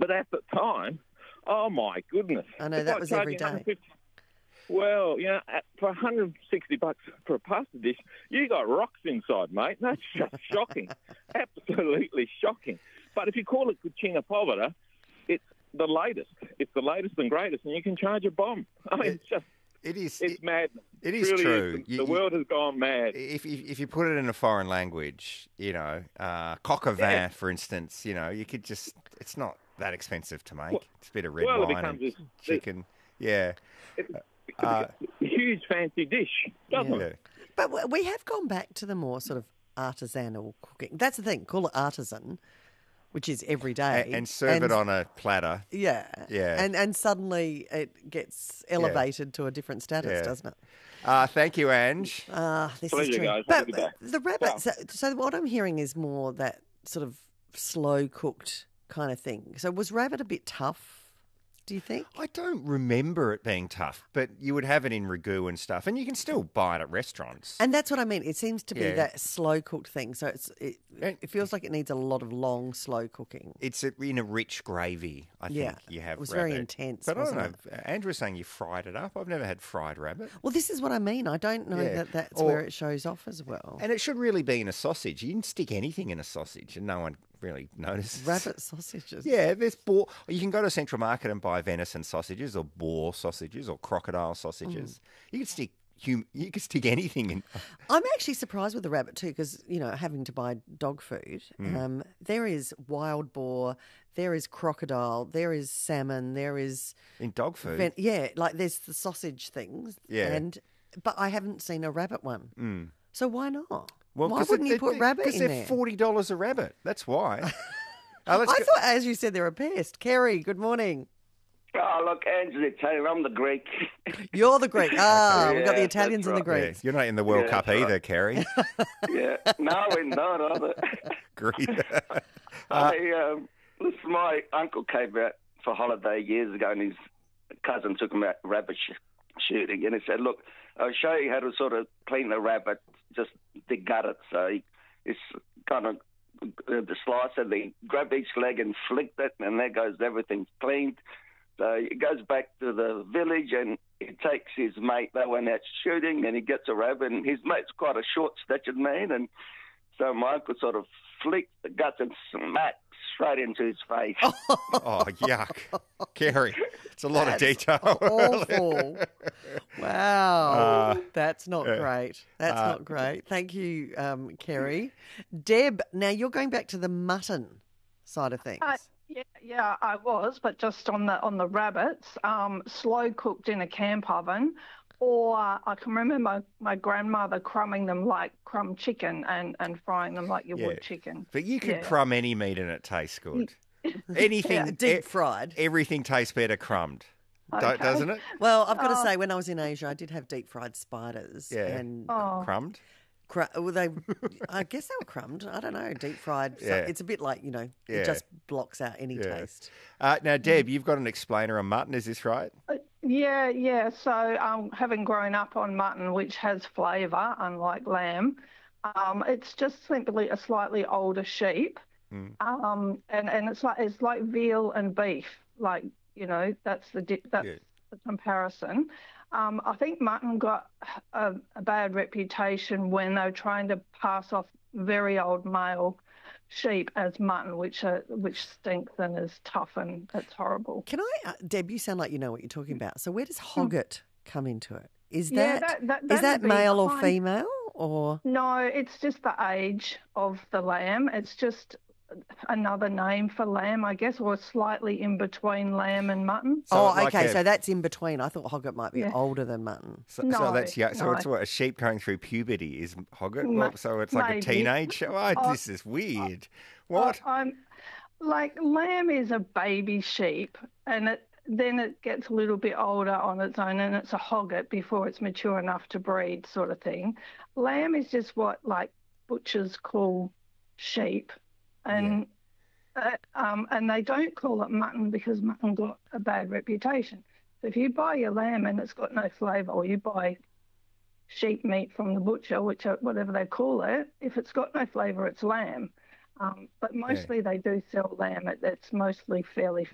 But at the time, oh my goodness. I know, It's that like was every charging day. 150. Well, for $160 for a pasta dish, you got rocks inside, mate. That's just shocking. Absolutely shocking. But if you call it cucina povera, it's the latest. It's the latest and greatest, and you can charge a bomb. I mean, it's madness. It is really true. The world has gone mad. If you put it in a foreign language, coq au vin, for instance, you could just, it's not that expensive to make. It's a bit of red wine and chicken. Yeah. It's a huge fancy dish, doesn't it? But we have gone back to the more sort of artisanal cooking. That's the thing. Call it artisan, which is every day. And serve it on a platter. Yeah. Yeah. And suddenly it gets elevated to a different status, doesn't it? Thank you, Ange. This Pleasure, is true. guys. But the rabbit, so what I'm hearing is more that sort of slow cooked kind of thing. So was rabbit a bit tough, do you think? I don't remember it being tough, but you would have it in ragu and stuff, and you can still buy it at restaurants. And that's what I mean. It seems to be that slow cooked thing. So it feels like it needs a lot of long, slow cooking. It's in a rich gravy, I think you have. It was rabbit. very intense. But I don't wasn't know. Andrew was saying you fried it up. I've never had fried rabbit. Well, this is what I mean. I don't know that that's where it shows off as well. And it should really be in a sausage. You can stick anything in a sausage, and no one really notices. Rabbit sausages. Yeah, there's boar. You can go to a Central Market and buy venison sausages or boar sausages or crocodile sausages. You can stick anything in. I'm actually surprised with the rabbit too, because having to buy dog food, there is wild boar, there is crocodile, there is salmon, there is in dog food. Like there's the sausage things. Yeah, but I haven't seen a rabbit one. So why not? Well, why wouldn't you put rabbit in there? Because they're $40 a rabbit. That's why. I thought, as you said, they're a pest. Kerry, good morning. Oh, look, Ange's Italian. I'm the Greek. You're the Greek. We've got the Italians and the Greeks. You're not in the World Cup either, Kerry. No, we're not, are Great. Listen, my uncle came out for holiday years ago, and his cousin took him out rabbit shooting, and he said, "Look, I'll show you how to sort of clean the rabbit, just degut it." So he's kind of the slicer, they grab each leg and flicked it, and there goes everything cleaned. So he goes back to the village, and he takes his mate. They went out shooting, and he gets a rabbit, and his mate's quite a short-statured man, and so my uncle sort of flicked the guts and smacked straight into his face. Oh, yuck. Kerry, it's a lot of detail. Awful. Wow. That's not great. That's not great. Thank you, Kerry. Deb, now you're going back to the mutton side of things. Yeah, I was, but just on the rabbits, slow cooked in a camp oven, or I can remember my grandmother crumbing them like crumb chicken and frying them like you would chicken. But you could crumb any meat and it tastes good. Anything deep fried. Everything tastes better crumbed, doesn't it? Well, I've got to say, when I was in Asia, I did have deep fried spiders. Yeah, and crumbed. I guess they were crumbed. I don't know, deep fried. So it's a bit like, it just blocks out any taste. Now, Deb, you've got an explainer on mutton, is this right? Yeah. So having grown up on mutton, which has flavour, unlike lamb, it's just simply a slightly older sheep. And it's like veal and beef. Like, that's the comparison. I think mutton got a bad reputation when they were trying to pass off very old male sheep as mutton, which stinks and is tough and it's horrible. Can I, Deb? You sound like you know what you're talking about. So where does hogget come into it? Is that male or female or? No, it's just the age of the lamb. It's just another name for lamb, I guess, or slightly in between lamb and mutton. So that's in between. I thought hogget might be older than mutton. So that's So it's what, a sheep going through puberty is hogget. So it's like a teenage. This is weird. What? Like lamb is a baby sheep, and then it gets a little bit older on its own, and it's a hogget before it's mature enough to breed, sort of thing. Lamb is just what like butchers call sheep. And they don't call it mutton because mutton got a bad reputation. So if you buy your lamb and it's got no flavour, or you buy sheep meat from the butcher, whatever they call it, if it's got no flavour, it's lamb. But mostly they do sell lamb. It's mostly fairly